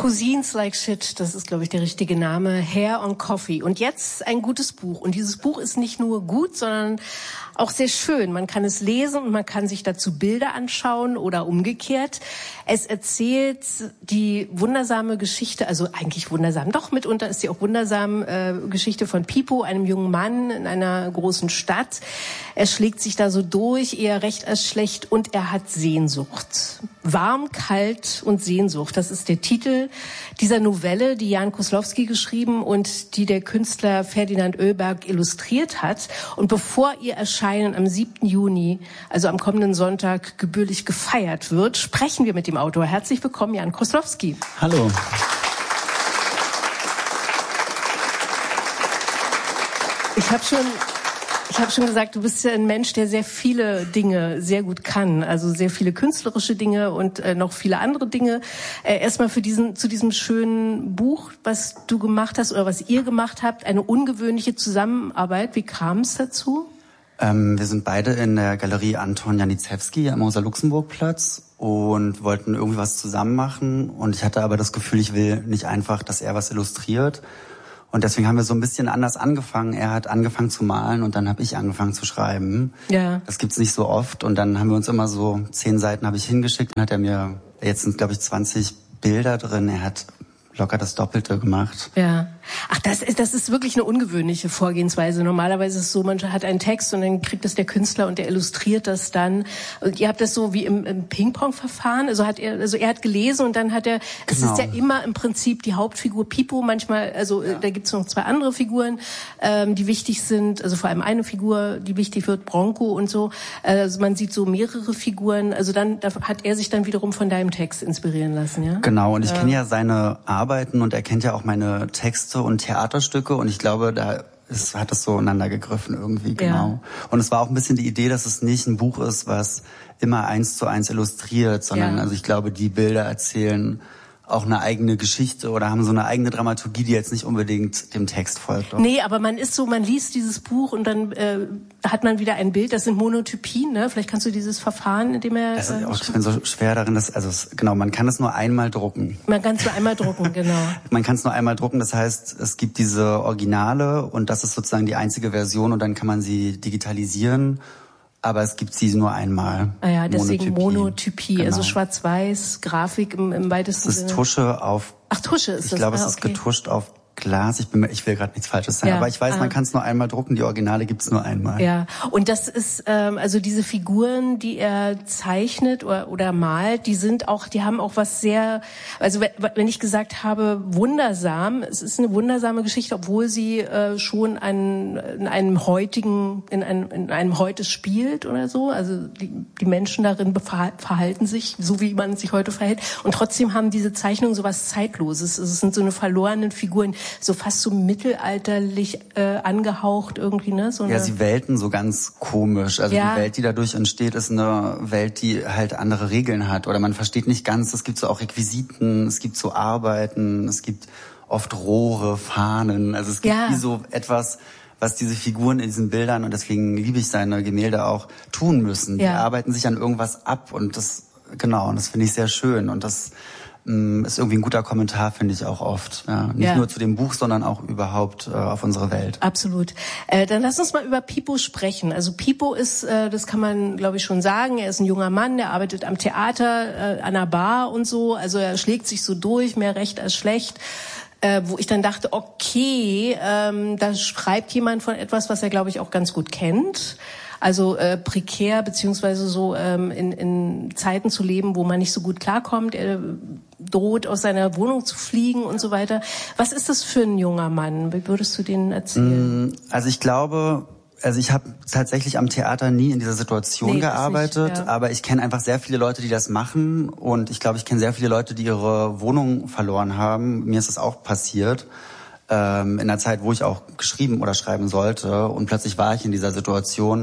Cuisines Like Shit, das ist, glaube ich, der richtige Name. Hair on Coffee. Und jetzt ein gutes Buch. Und dieses Buch ist nicht nur gut, sondern auch sehr schön. Man kann es lesen und man kann sich dazu Bilder anschauen oder umgekehrt. Es erzählt die wundersame Geschichte, also eigentlich wundersam, doch mitunter ist sie auch wundersam, Geschichte von Pipo, einem jungen Mann in einer großen Stadt. Er schlägt sich da so durch, eher recht als schlecht, und er hat Sehnsucht. Warm, kalt und Sehnsucht, das ist der Titel dieser Novelle, die Jan Koslowski geschrieben und die der Künstler Ferdinand Oeberg illustriert hat. Und bevor ihr Erscheinen am 7. Juni, also am kommenden Sonntag, gebührlich gefeiert wird, sprechen wir mit dem Autor. Herzlich willkommen, Jan Koslowski. Hallo. Ich habe schon gesagt, du bist ja ein Mensch, der sehr viele Dinge sehr gut kann, also sehr viele künstlerische Dinge und noch viele andere Dinge. Erstmal zu diesem schönen Buch, was du gemacht hast oder was ihr gemacht habt, eine ungewöhnliche Zusammenarbeit. Wie kam es dazu? Wir sind beide in der Galerie Anton Janiszewski am Rosa-Luxemburg-Platz und wollten irgendwie was zusammen machen. Und ich hatte aber das Gefühl, ich will nicht einfach, dass er was illustriert. Und deswegen haben wir so ein bisschen anders angefangen. Er hat angefangen zu malen und dann habe ich angefangen zu schreiben. Ja. Das gibt's nicht so oft. Und dann haben wir uns immer so 10 Seiten habe ich hingeschickt. Dann hat er mir, jetzt sind glaube ich 20 Bilder drin. Er hat locker das Doppelte gemacht. Ja. Ach, das ist wirklich eine ungewöhnliche Vorgehensweise. Normalerweise ist es so, man hat einen Text und dann kriegt es der Künstler und der illustriert das dann. Und ihr habt das so wie im Ping-Pong-Verfahren. Also er hat gelesen und dann hat er, es ist ja immer im Prinzip die Hauptfigur Pipo. Manchmal, da gibt's noch 2 andere Figuren, die wichtig sind. Also vor allem eine Figur, die wichtig wird, Bronco und so. Also man sieht so mehrere Figuren. Also da hat er sich dann wiederum von deinem Text inspirieren lassen, ja? Genau. Und ich kenne ja seine Arbeiten und er kennt ja auch meine Texte und Theaterstücke, und ich glaube, hat es so ineinander gegriffen irgendwie, genau. Ja. Und es war auch ein bisschen die Idee, dass es nicht ein Buch ist, was immer 1:1 illustriert, sondern also ich glaube, die Bilder erzählen auch eine eigene Geschichte oder haben so eine eigene Dramaturgie, die jetzt nicht unbedingt dem Text folgt. Oder? Nee, aber man liest dieses Buch und dann hat man wieder ein Bild, das sind Monotypien, ne? Vielleicht kannst du dieses Verfahren, in dem er... ich bin so schwer darin, man kann es nur einmal drucken. Man kann es nur einmal drucken, genau. Man kann es nur einmal drucken, das heißt, es gibt diese Originale und das ist sozusagen die einzige Version und dann kann man sie digitalisieren. Aber es gibt sie nur einmal. Ah ja, deswegen Monotypie, genau. Also schwarz-weiß, Grafik im weitesten Sinne. Das ist Tusche auf... Ach, Tusche ist das. Ich glaube, es ist getuscht auf Glas. Ich will gerade nichts Falsches sagen, aber ich weiß, man kann es nur einmal drucken. Die Originale gibt's nur einmal. Ja, und das ist also diese Figuren, die er zeichnet oder malt, die haben auch was sehr, also wenn ich gesagt habe wundersam, es ist eine wundersame Geschichte, obwohl sie schon in einem Heute spielt oder so. Also die Menschen darin verhalten sich so, wie man sich heute verhält, und trotzdem haben diese Zeichnungen so was Zeitloses. Es sind so eine verlorenen Figuren, so fast so mittelalterlich angehaucht irgendwie, ne? Ja, sie welten so ganz komisch. Also die Welt, die dadurch entsteht, ist eine Welt, die halt andere Regeln hat. Oder man versteht nicht ganz, es gibt so auch Requisiten, es gibt so Arbeiten, es gibt oft Rohre, Fahnen. Also es gibt wie so etwas, was diese Figuren in diesen Bildern, und deswegen liebe ich seine Gemälde auch, tun müssen. Die arbeiten sich an irgendwas ab und das finde ich sehr schön. Und das ist irgendwie ein guter Kommentar, finde ich auch oft. Ja, nicht nur zu dem Buch, sondern auch überhaupt auf unsere Welt. Absolut. Dann lass uns mal über Pipo sprechen. Also Pipo ist, das kann man glaube ich schon sagen, er ist ein junger Mann, der arbeitet am Theater, an einer Bar und so. Also er schlägt sich so durch, mehr recht als schlecht. Wo ich dann dachte, okay, da schreibt jemand von etwas, was er glaube ich auch ganz gut kennt. Also prekär, beziehungsweise so in Zeiten zu leben, wo man nicht so gut klarkommt. Er droht, aus seiner Wohnung zu fliegen und so weiter. Was ist das für ein junger Mann? Wie würdest du den erzählen? Also ich glaube, ich habe tatsächlich am Theater nie in dieser Situation gearbeitet, aber ich kenne einfach sehr viele Leute, die das machen, und ich glaube, ich kenne sehr viele Leute, die ihre Wohnung verloren haben. Mir ist das auch passiert. In einer Zeit, wo ich auch geschrieben oder schreiben sollte, und plötzlich war ich in dieser Situation.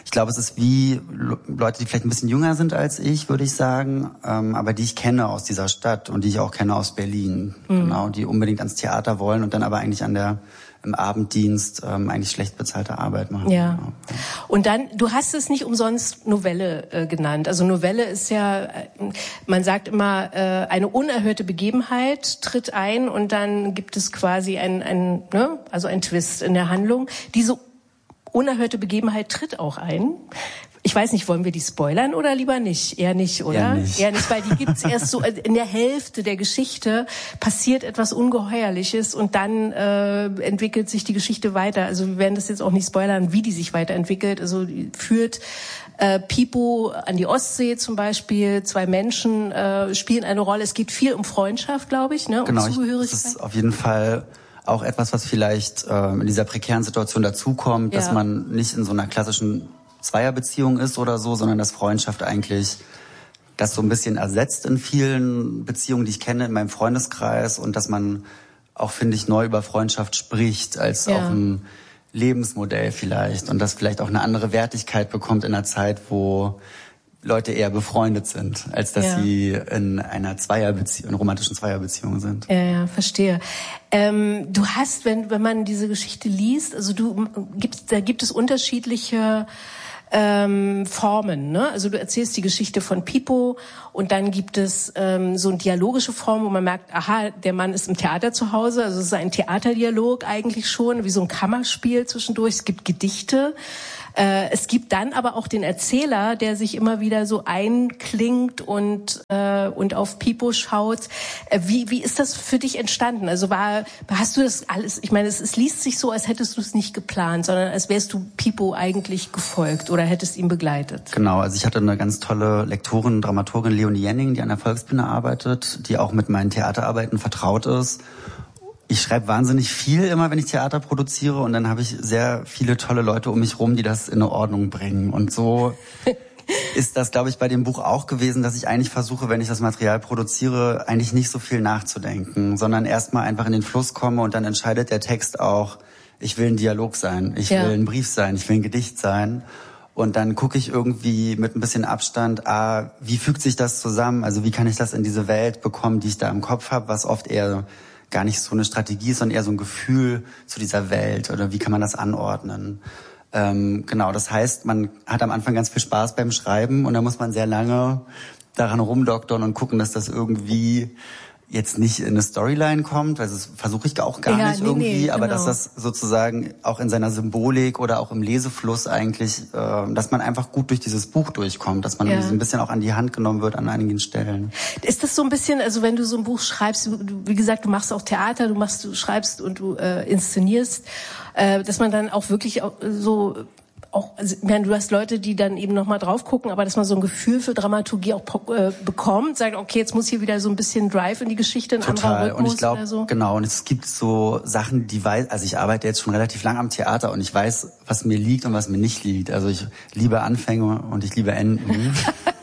Ich glaube, es ist wie Leute, die vielleicht ein bisschen jünger sind als ich, würde ich sagen, aber die ich kenne aus dieser Stadt und die ich auch kenne aus Berlin. Genau, die unbedingt ans Theater wollen und dann aber eigentlich im Abenddienst eigentlich schlecht bezahlte Arbeit machen. Ja. Genau. Und dann, du hast es nicht umsonst Novelle genannt. Also Novelle ist ja, man sagt immer, eine unerhörte Begebenheit tritt ein und dann gibt es quasi ein Twist in der Handlung. Diese unerhörte Begebenheit tritt auch ein. Ich weiß nicht, wollen wir die spoilern oder lieber nicht? Eher nicht, oder? Eher nicht, weil die gibt's erst so in der Hälfte der Geschichte passiert etwas Ungeheuerliches und dann entwickelt sich die Geschichte weiter. Also wir werden das jetzt auch nicht spoilern, wie die sich weiterentwickelt. Also die führt Pipo an die Ostsee zum Beispiel. 2 Menschen spielen eine Rolle. Es geht viel um Freundschaft, glaube ich, ne? Um genau, Zugehörigkeit. Das ist auf jeden Fall auch etwas, was vielleicht in dieser prekären Situation dazukommt, dass man nicht in so einer klassischen Zweierbeziehung ist oder so, sondern dass Freundschaft eigentlich das so ein bisschen ersetzt in vielen Beziehungen, die ich kenne in meinem Freundeskreis und dass man auch, finde ich, neu über Freundschaft spricht als auch ein Lebensmodell vielleicht und das vielleicht auch eine andere Wertigkeit bekommt in einer Zeit, wo Leute eher befreundet sind, als dass sie in einer Zweierbeziehung, in romantischen Zweierbeziehungen sind. Ja, verstehe. Du hast, wenn man diese Geschichte liest, also da gibt es unterschiedliche Formen, ne? Also du erzählst die Geschichte von Pipo und dann gibt es so eine dialogische Form, wo man merkt, aha, der Mann ist im Theater zu Hause, also es ist ein Theaterdialog eigentlich schon, wie so ein Kammerspiel zwischendurch. Es gibt Gedichte. Es gibt dann aber auch den Erzähler, der sich immer wieder so einklingt und auf Pipo schaut. Wie ist das für dich entstanden? Also hast du das alles, ich meine, es liest sich so, als hättest du es nicht geplant, sondern als wärst du Pipo eigentlich gefolgt oder hättest ihn begleitet. Genau, also ich hatte eine ganz tolle Lektorin, Dramaturgin Leonie Jenning, die an der Volksbühne arbeitet, die auch mit meinen Theaterarbeiten vertraut ist. Ich schreibe wahnsinnig viel immer, wenn ich Theater produziere und dann habe ich sehr viele tolle Leute um mich rum, die das in eine Ordnung bringen. Und so ist das, glaube ich, bei dem Buch auch gewesen, dass ich eigentlich versuche, wenn ich das Material produziere, eigentlich nicht so viel nachzudenken, sondern erstmal einfach in den Fluss komme und dann entscheidet der Text auch, ich will ein Dialog sein, ich will ein Brief sein, ich will ein Gedicht sein. Und dann gucke ich irgendwie mit ein bisschen Abstand, wie fügt sich das zusammen? Also wie kann ich das in diese Welt bekommen, die ich da im Kopf habe, was oft eher gar nicht so eine Strategie ist, sondern eher so ein Gefühl zu dieser Welt oder wie kann man das anordnen. Genau, das heißt, man hat am Anfang ganz viel Spaß beim Schreiben und dann muss man sehr lange daran rumdoktern und gucken, dass das irgendwie jetzt nicht in eine Storyline kommt, also das versuche ich auch gar nicht irgendwie, aber dass das sozusagen auch in seiner Symbolik oder auch im Lesefluss eigentlich, dass man einfach gut durch dieses Buch durchkommt, dass man so ein bisschen auch an die Hand genommen wird an einigen Stellen. Ist das so ein bisschen, also wenn du so ein Buch schreibst, wie gesagt, du machst auch Theater, du schreibst und du inszenierst, dass man dann auch wirklich also, ich meine, du hast Leute, die dann eben nochmal drauf gucken, aber dass man so ein Gefühl für Dramaturgie auch bekommt, sagt, okay, jetzt muss hier wieder so ein bisschen Drive in die Geschichte, ein anderer Rhythmus und ich glaube, oder so. Genau, und es gibt so Sachen, also ich arbeite jetzt schon relativ lang am Theater und ich weiß, was mir liegt und was mir nicht liegt. Also ich liebe Anfänge und ich liebe Enden.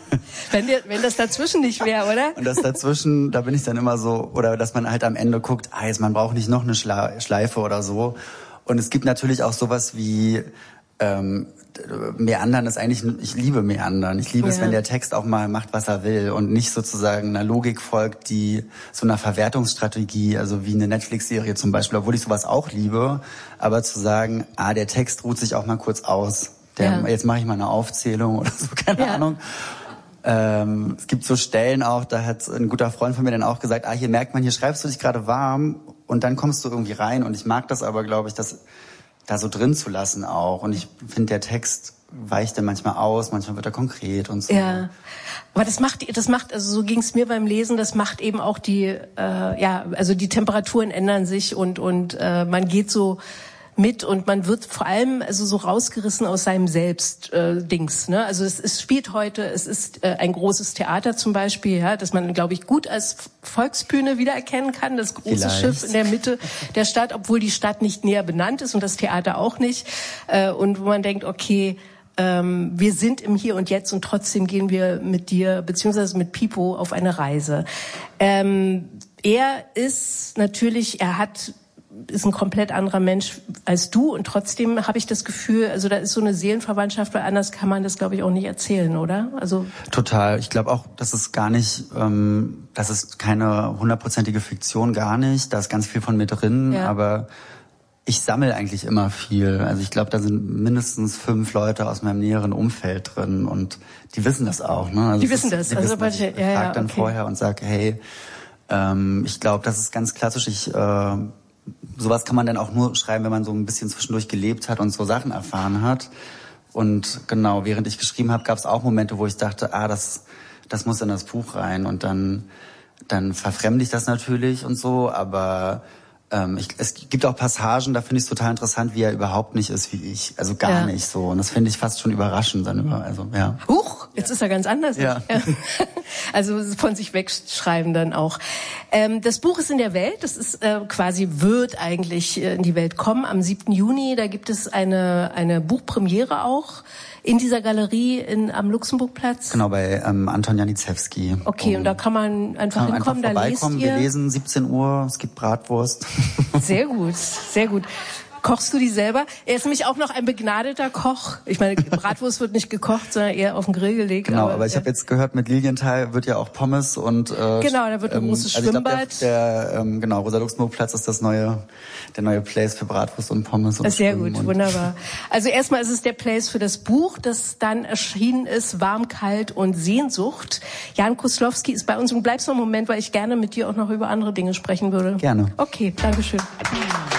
Wenn das dazwischen nicht wäre, oder? Und das dazwischen, da bin ich dann immer so, oder dass man halt am Ende guckt, jetzt man braucht nicht noch eine Schleife oder so. Und es gibt natürlich auch sowas wie Meandern ist eigentlich, ich liebe Meandern. Ich liebe es, wenn der Text auch mal macht, was er will und nicht sozusagen einer Logik folgt, die so einer Verwertungsstrategie, also wie eine Netflix-Serie zum Beispiel, obwohl ich sowas auch liebe, aber zu sagen, der Text ruht sich auch mal kurz aus. Jetzt mache ich mal eine Aufzählung oder so, keine Ahnung. Es gibt so Stellen auch, da hat ein guter Freund von mir dann auch gesagt, hier merkt man, hier schreibst du dich gerade warm und dann kommst du irgendwie rein und ich mag das aber, glaube ich, das da so drin zu lassen auch. Und ich finde, der Text weicht dann manchmal aus, manchmal wird er konkret und so. Ja, aber das macht, also so ging es mir beim Lesen, das macht eben auch also die Temperaturen ändern sich und man geht so mit und man wird vor allem also so rausgerissen aus seinem Selbst-Dings. Ne? Also es spielt heute, es ist ein großes Theater zum Beispiel, das man, glaube ich, gut als Volksbühne wiedererkennen kann, das große Schiff in der Mitte der Stadt, obwohl die Stadt nicht näher benannt ist und das Theater auch nicht. Und wo man denkt, okay, wir sind im Hier und Jetzt und trotzdem gehen wir mit dir, beziehungsweise mit Pipo, auf eine Reise. Er hat ist ein komplett anderer Mensch als du und trotzdem habe ich das Gefühl, also da ist so eine Seelenverwandtschaft, weil anders kann man das, glaube ich, auch nicht erzählen, oder? Also total. Ich glaube auch, das ist gar nicht, das ist keine 100%ige Fiktion, gar nicht. Da ist ganz viel von mir drin, aber ich sammle eigentlich immer viel. Also ich glaube, da sind mindestens 5 Leute aus meinem näheren Umfeld drin und die wissen das auch. Ne? Also die wissen das. Ich frage dann vorher und sage, hey, ich glaube, das ist ganz klassisch. Sowas kann man dann auch nur schreiben, wenn man so ein bisschen zwischendurch gelebt hat und so Sachen erfahren hat. Und genau, während ich geschrieben habe, gab es auch Momente, wo ich dachte, das muss in das Buch rein. Und dann verfremde ich das natürlich und so, aber es gibt auch Passagen, da finde ich es total interessant, wie er überhaupt nicht ist wie ich. Also gar nicht so. Und das finde ich fast schon überraschend. Huch, jetzt ist er ganz anders. Ja. Also von sich wegschreiben dann auch. Das Buch ist in der Welt. Das ist wird eigentlich in die Welt kommen am 7. Juni. Da gibt es eine Buchpremiere auch in dieser Galerie am Luxemburgplatz. Genau, bei Anton Janicewski. Okay, und da kann man einfach hinkommen, da lest ihr. Wir lesen 17 Uhr, es gibt Bratwurst. Sehr gut, sehr gut. Kochst du die selber? Er ist nämlich auch noch ein begnadeter Koch. Ich meine, Bratwurst wird nicht gekocht, sondern eher auf den Grill gelegt. Genau, aber ich habe jetzt gehört, mit Lilienthal wird ja auch Pommes und genau, da wird ein großes Schwimmbad. Ich glaub, Rosa-Luxemburg-Platz ist der neue Place für Bratwurst und Pommes. Und sehr gut, wunderbar. Also erstmal ist es der Place für das Buch, das dann erschienen ist, Warm, Kalt und Sehnsucht. Jan Koslowski ist bei uns und bleibst noch einen Moment, weil ich gerne mit dir auch noch über andere Dinge sprechen würde. Gerne. Okay, Dankeschön.